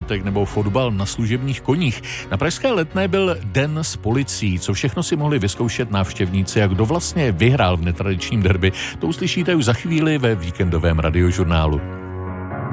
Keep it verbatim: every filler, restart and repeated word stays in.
autech nebo fotbal na služebních koních. Na pražské Letné byl den s policií. Co všechno si mohli vyzkoušet návštěvníci a kdo vlastně vyhrál v netradičním derby, to uslyšíte už za chvíli ve víkendovém radiožurnálu.